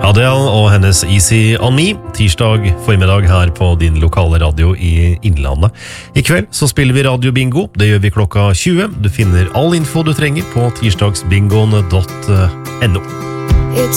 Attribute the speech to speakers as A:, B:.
A: Adele og hennes Easy on Me, tirsdag formiddag her på din lokale radio i Innlandet. I kveld så spiller vi Radio Bingo, det gjør vi klokka 20. Du finner all info du trenger på tirsdagsbingoen.no.
B: It's